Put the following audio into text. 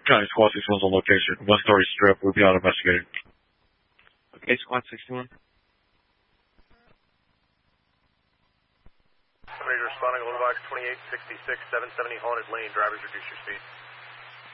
County Squad 61's on location. 1-story strip. We'll be out investigating. Okay, Squad 61. Somebody responding, Little Box 2866, 770 Haunted Lane. Drivers, reduce your speed.